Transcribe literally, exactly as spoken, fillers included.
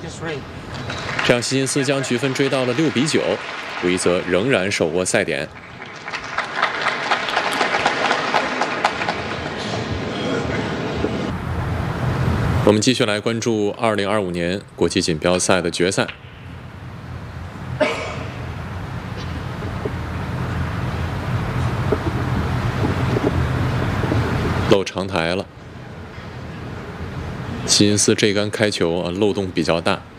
这样希金斯将局分追到了六比九，韦泽仍然手握赛点。我们继续来关注二零二五年国际锦标赛的决赛。漏长台了，希金斯这杆开球啊漏洞比较大。